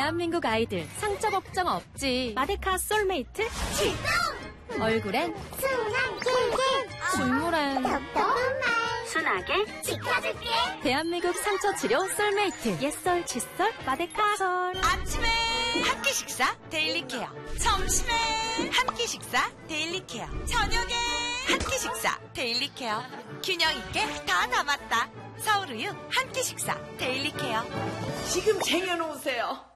대한민국 아이들 상처 걱정 없지. 마데카 솔메이트 출동! 얼굴엔 순한 길게 식물엔 똑똑한 말 순하게 지켜줄게. 대한민국 상처 치료 솔메이트 옛설 칫솔 마데카솔. 아침에 한 끼 식사 데일리 케어, 점심에 한 끼 식사 데일리 케어, 저녁에 한 끼 식사 데일리 케어. 균형 있게 다 담았다. 서울우유 한 끼 식사 데일리 케어. 지금 쟁여놓으세요.